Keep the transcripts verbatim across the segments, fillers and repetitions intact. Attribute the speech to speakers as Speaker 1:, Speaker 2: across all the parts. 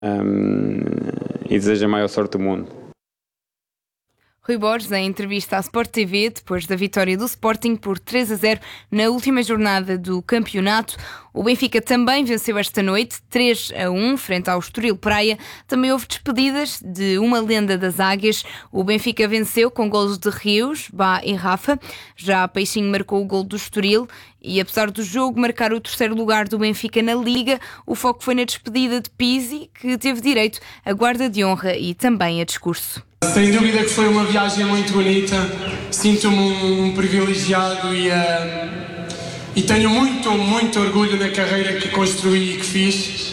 Speaker 1: um, e desejo a maior sorte do mundo.
Speaker 2: Rui Borges, em entrevista à Sport T V, depois da vitória do Sporting por três a zero na última jornada do campeonato. O Benfica também venceu esta noite, três a um, frente ao Estoril Praia. Também houve despedidas de uma lenda das Águias. O Benfica venceu com golos de Rios, Bá e Rafa. Já Peixinho marcou o golo do Estoril. E apesar do jogo marcar o terceiro lugar do Benfica na Liga, o foco foi na despedida de Pizzi, que teve direito à guarda de honra e também a discurso.
Speaker 3: Sem dúvida que foi uma viagem muito bonita, sinto-me um privilegiado e, uh, e tenho muito, muito orgulho na carreira que construí e que fiz.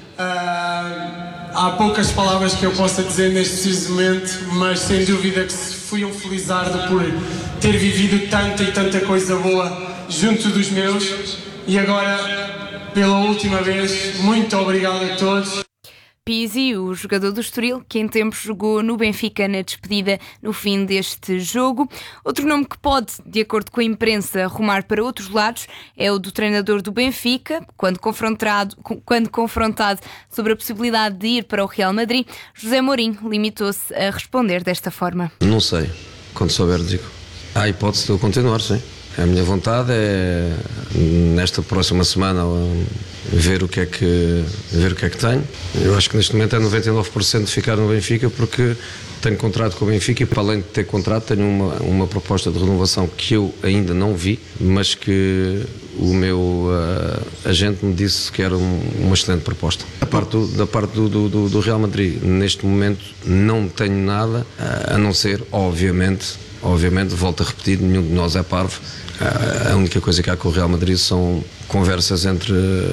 Speaker 3: Uh, há poucas palavras que eu possa dizer neste preciso momento, mas sem dúvida que fui um felizardo por ter vivido tanta e tanta coisa boa junto dos meus e agora, pela última vez, muito obrigado a todos.
Speaker 2: Pizzi, o jogador do Estoril, que em tempos jogou no Benfica na despedida no fim deste jogo. Outro nome que pode, de acordo com a imprensa, rumar para outros lados é o do treinador do Benfica. Quando confrontado, quando confrontado sobre a possibilidade de ir para o Real Madrid, José Mourinho limitou-se a responder desta forma.
Speaker 4: Não sei, quando souber digo. Há a hipótese de eu continuar, sim. A minha vontade é, nesta próxima semana, ver o que é que, ver o que é que tenho. Eu acho que neste momento é noventa e nove por cento de ficar no Benfica, porque tenho contrato com o Benfica e, para além de ter contrato, tenho uma, uma proposta de renovação que eu ainda não vi, mas que o meu uh, agente me disse que era um, uma excelente proposta. Da parte, do, da parte do, do, do Real Madrid, neste momento, não tenho nada, uh, a não ser, obviamente, obviamente, volto a repetir, nenhum de nós é parvo. A única coisa que há com o Real Madrid são conversas entre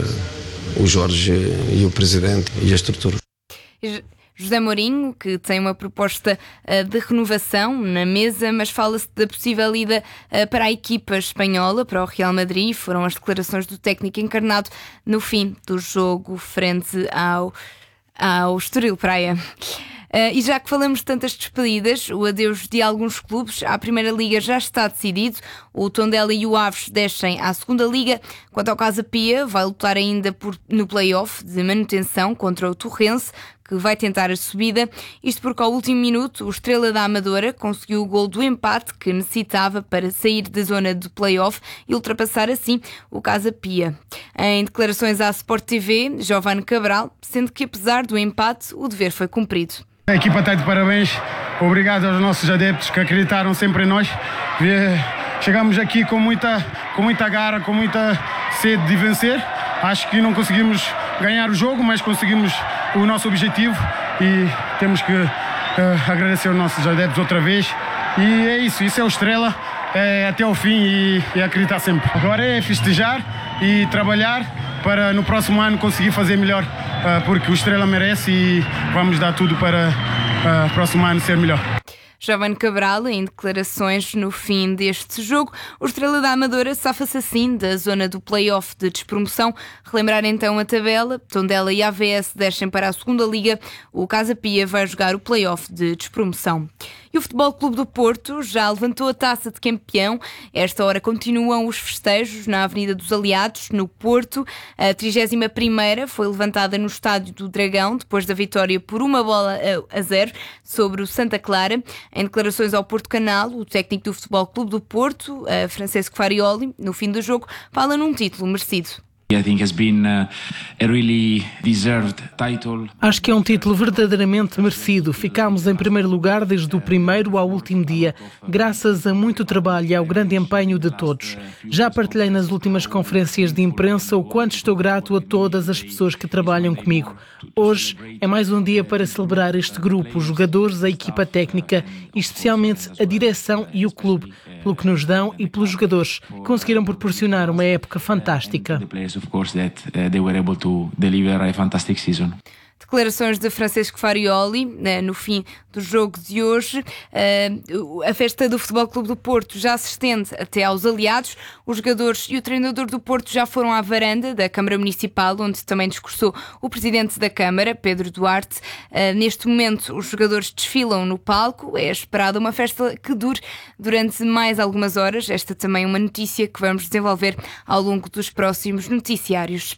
Speaker 4: o Jorge e o Presidente e a estrutura.
Speaker 2: José Mourinho, que tem uma proposta de renovação na mesa, mas fala-se da possível ida para a equipa espanhola, para o Real Madrid. Foram as declarações do técnico encarnado no fim do jogo frente ao, ao Estoril Praia. Uh, e já que falamos de tantas despedidas, o adeus de alguns clubes à Primeira Liga já está decidido. O Tondela e o Aves descem à Segunda Liga. Quanto ao Casa Pia, vai lutar ainda por, no play-off de manutenção contra o Torrense, que vai tentar a subida. Isto porque ao último minuto o Estrela da Amadora conseguiu o gol do empate que necessitava para sair da zona de play-off e ultrapassar assim o Casa Pia. Em declarações à Sport T V, Giovanni Cabral, sendo que apesar do empate, o dever foi cumprido.
Speaker 5: A equipa está de parabéns, obrigado aos nossos adeptos que acreditaram sempre em nós. Chegamos aqui com muita, com muita garra, com muita sede de vencer. Acho que não conseguimos ganhar o jogo, mas conseguimos o nosso objetivo e temos que uh, agradecer aos nossos adeptos outra vez. E é isso, isso é o Estrela, é até ao fim e, e acreditar sempre. Agora é festejar e trabalhar para no próximo ano conseguir fazer melhor, uh, porque o Estrela merece e vamos dar tudo para o uh, próximo ano ser melhor.
Speaker 2: Giovanni Cabral, em declarações no fim deste jogo, o Estrela da Amadora safa-se assim da zona do play-off de despromoção. Relembrar então a tabela, Tondela e A V S descem para a Segunda Liga, o Casa Pia vai jogar o play-off de despromoção. E o Futebol Clube do Porto já levantou a taça de campeão. A esta hora continuam os festejos na Avenida dos Aliados, no Porto. A trigésima primeira foi levantada no Estádio do Dragão, depois da vitória por uma bola a zero sobre o Santa Clara. Em declarações ao Porto Canal, o técnico do Futebol Clube do Porto, Francesco Farioli, no fim do jogo, fala num título merecido.
Speaker 6: Acho que é um título verdadeiramente merecido. Ficámos em primeiro lugar desde o primeiro ao último dia, graças a muito trabalho e ao grande empenho de todos. Já partilhei nas últimas conferências de imprensa o quanto estou grato a todas as pessoas que trabalham comigo. Hoje é mais um dia para celebrar este grupo, os jogadores, a equipa técnica e especialmente a direção e o clube, pelo que nos dão e pelos jogadores que conseguiram proporcionar uma época fantástica.
Speaker 2: Of course that uh, they were able to deliver a fantastic season. Declarações de Francesco Farioli no fim do jogo de hoje. A festa do Futebol Clube do Porto já se estende até aos aliados. Os jogadores e o treinador do Porto já foram à varanda da Câmara Municipal, onde também discursou o presidente da Câmara, Pedro Duarte. Neste momento, os jogadores desfilam no palco. É esperada uma festa que dure durante mais algumas horas. Esta também é uma notícia que vamos desenvolver ao longo dos próximos noticiários.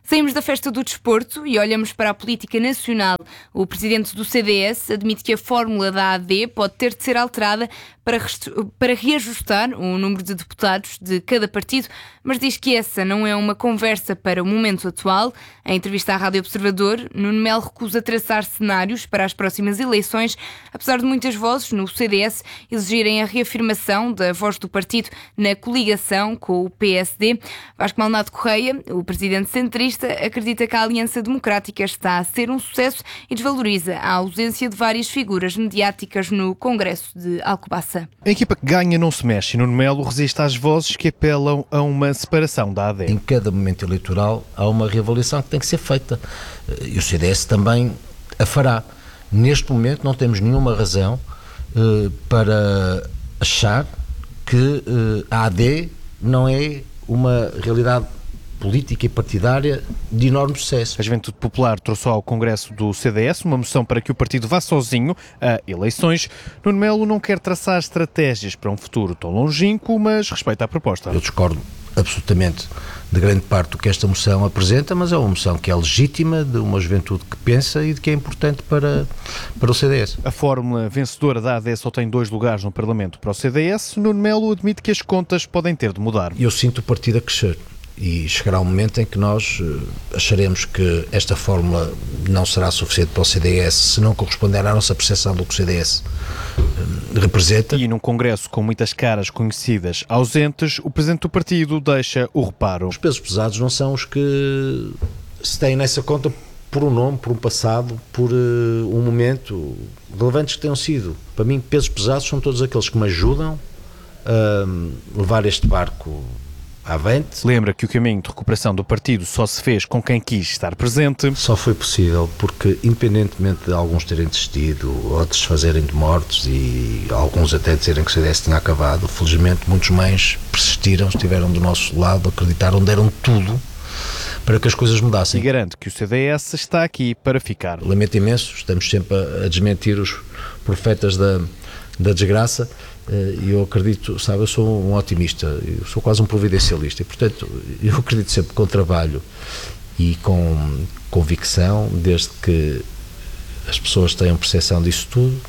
Speaker 2: Saímos da festa do desporto e olhamos para a política nacional. O presidente do C D S admite que a fórmula da A D pode ter de ser alterada para, para reajustar o número de deputados de cada partido, mas diz que essa não é uma conversa para o momento atual. Em entrevista à Rádio Observador, Nuno Melo recusa traçar cenários para as próximas eleições, apesar de muitas vozes no C D S exigirem a reafirmação da voz do partido na coligação com o P S D. Vasco Maldonado Correia, o presidente centrista, acredita que a Aliança Democrática está a ser um sucesso e desvaloriza a ausência de várias figuras mediáticas no Congresso de Alcobaça.
Speaker 7: A equipa que ganha não se mexe. Nuno Melo resiste às vozes que apelam a uma separação da A D.
Speaker 8: Em cada momento eleitoral há uma reavaliação que tem que ser feita e o C D S também a fará. Neste momento não temos nenhuma razão uh, para achar que uh, a A D não é uma realidade política e partidária de enorme sucesso.
Speaker 7: A Juventude Popular trouxe ao Congresso do C D S uma moção para que o partido vá sozinho a eleições. Nuno Melo não quer traçar estratégias para um futuro tão longínquo, mas respeita a proposta.
Speaker 8: Eu discordo absolutamente de grande parte do que esta moção apresenta, mas é uma moção que é legítima, de uma juventude que pensa e de que é importante para, para o C D S.
Speaker 7: A fórmula vencedora da A D só tem dois lugares no Parlamento para o C D S. Nuno Melo admite que as contas podem ter de mudar.
Speaker 8: Eu sinto o partido a crescer. E chegará um momento em que nós acharemos que esta fórmula não será suficiente para o C D S se não corresponder à nossa percepção do que o C D S representa.
Speaker 7: E num congresso com muitas caras conhecidas ausentes, o presidente do partido deixa o reparo.
Speaker 8: Os pesos pesados não são os que se têm nessa conta por um nome, por um passado, por uh, um momento, relevantes que tenham sido. Para mim, pesos pesados são todos aqueles que me ajudam a levar este barco avante.
Speaker 7: Lembra que o caminho de recuperação do partido só se fez com quem quis estar presente.
Speaker 8: Só foi possível porque, independentemente de alguns terem desistido, outros fazerem de mortos e alguns até dizerem que o C D S tinha acabado, felizmente muitos mais persistiram, estiveram do nosso lado, acreditaram, deram tudo para que as coisas mudassem.
Speaker 7: E garanto que o C D S está aqui para ficar.
Speaker 8: Lamento imenso, estamos sempre a desmentir os profetas da, da desgraça. E eu acredito, sabe, eu sou um otimista, eu sou quase um providencialista e, portanto, eu acredito sempre com trabalho e com convicção, desde que as pessoas tenham percepção disso tudo,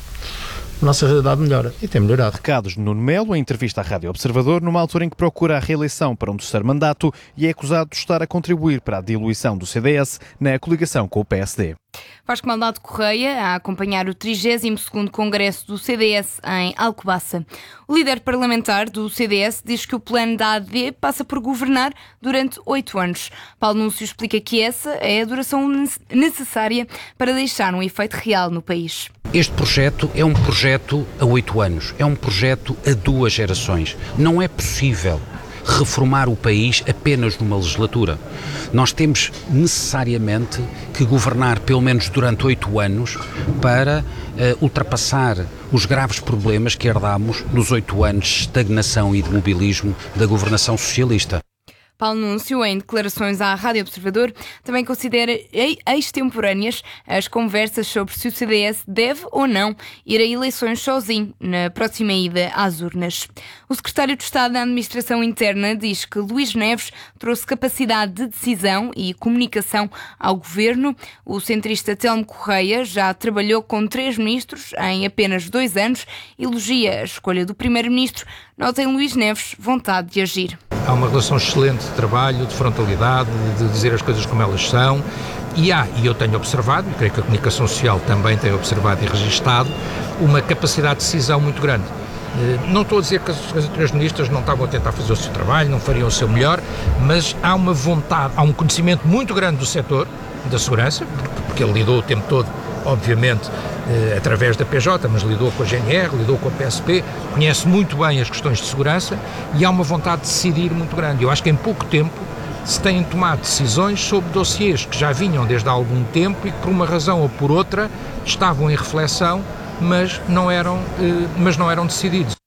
Speaker 8: a nossa realidade melhora e tem melhorado.
Speaker 7: Recados de Nuno Melo, em entrevista à Rádio Observador, numa altura em que procura a reeleição para um terceiro mandato e é acusado de estar a contribuir para a diluição do C D S na coligação com o P S D.
Speaker 2: Vasco Maldonado Correia a acompanhar o trigésimo segundo Congresso do C D S em Alcobaça. O líder parlamentar do C D S diz que o plano da A D passa por governar durante oito anos. Paulo Núncio explica que essa é a duração necessária para deixar um efeito real no país.
Speaker 9: Este projeto é um projeto a oito anos, é um projeto a duas gerações. Não é possível reformar o país apenas numa legislatura. Nós temos necessariamente que governar pelo menos durante oito anos para uh, ultrapassar os graves problemas que herdámos nos oito anos de estagnação e de mobilismo da governação socialista.
Speaker 2: Paulo Núncio, em declarações à Rádio Observador, também considera extemporâneas as conversas sobre se o C D S deve ou não ir a eleições sozinho na próxima ida às urnas. O secretário de Estado da Administração Interna diz que Luís Neves trouxe capacidade de decisão e comunicação ao governo. O centrista Telmo Correia já trabalhou com três ministros em apenas dois anos, elogia a escolha do primeiro-ministro, nota em Luís Neves vontade de agir.
Speaker 10: Há uma relação excelente de trabalho, de frontalidade, de dizer as coisas como elas são, e há, e eu tenho observado, e creio que a comunicação social também tem observado e registado, uma capacidade de decisão muito grande. Não estou a dizer que as anteriores ministras não estavam a tentar fazer o seu trabalho, não fariam o seu melhor, mas há uma vontade, há um conhecimento muito grande do setor da segurança, porque ele lidou o tempo todo, obviamente, eh, através da P J, mas lidou com a G N R, lidou com a P S P, conhece muito bem as questões de segurança e há uma vontade de decidir muito grande. Eu acho que em pouco tempo se têm tomado decisões sobre dossiês que já vinham desde há algum tempo e que por uma razão ou por outra estavam em reflexão, mas não eram, eh, mas não eram decididos.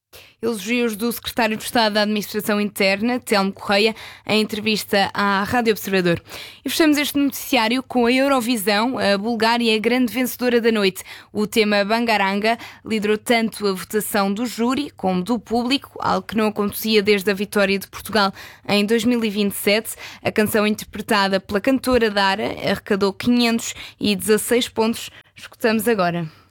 Speaker 2: Elogios do secretário de Estado da Administração Interna, Telmo Correia, em entrevista à Rádio Observador. E fechamos este noticiário com a Eurovisão. A Bulgária é a grande vencedora da noite. O tema Bangaranga liderou tanto a votação do júri como do público, algo que não acontecia desde a vitória de Portugal em dois mil e vinte e sete. A canção interpretada pela cantora Dara arrecadou quinhentos e dezasseis pontos. Escutamos agora.